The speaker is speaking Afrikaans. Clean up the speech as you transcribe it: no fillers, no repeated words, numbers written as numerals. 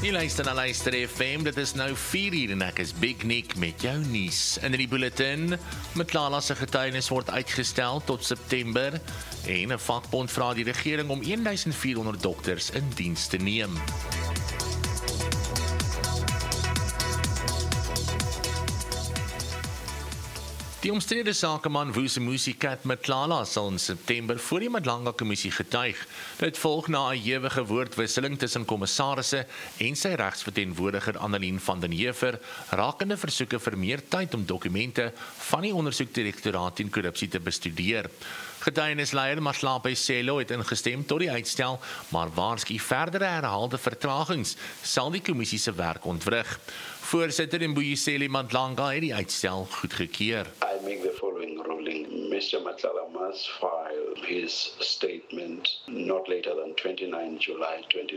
Jy luister na Luister FM, dit is nou 4:00 en ek is Big Nick met jou nuus. In die bulletin, Mtlala se getuienis word uitgestel tot September en 'n vakbond vra die regering om 1400 dokters in diens te neem. Die omstrede sakeman Vusimuzi Kat Mtlala sal in September voor die Madlanga Kommissie getuig. Dit volg na 'n ewige woordwisseling tussen kommissarisse en sy regsverteenwoordiger Annelien van den Heever rakende versoeke vir meer tyd om dokumente van die ondersoekdirektoraat teen korrupsie te bestudeer. Getuienisleier Mahlape Selo het ingestem tot die uitstel, maar waarsku verdere herhaalde vertragings sal die kommissie se werk ontwrig. Voorsitter Mbuyiseni Madlanga het die uitstel goedgekeur. I make the following ruling. Mr. Mtlala must file his statement not later than 29 July 2020.